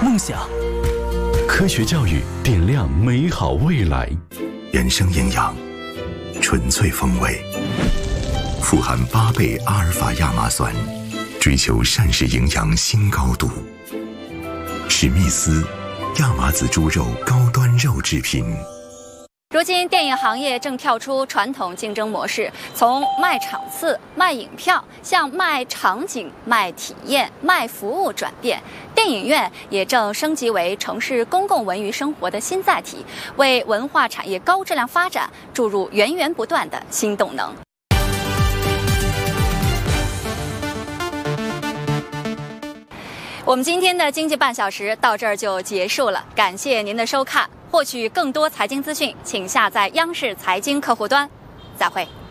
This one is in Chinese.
梦想。 科学教育点亮美好未来。 原生营养，纯粹风味，富含8倍阿尔法亚麻酸，追求膳食营养新高度。史密斯亚麻籽猪肉高端肉制品。 如今，电影行业正跳出传统竞争模式，从卖场次、卖影票向卖场景、卖体验、卖服务转变。电影院也正升级为城市公共文娱生活的新载体，为文化产业高质量发展注入源源不断的新动能。我们今天的经济半小时到这儿就结束了，感谢您的收看。获取更多财经资讯，请下载央视财经客户端。再会。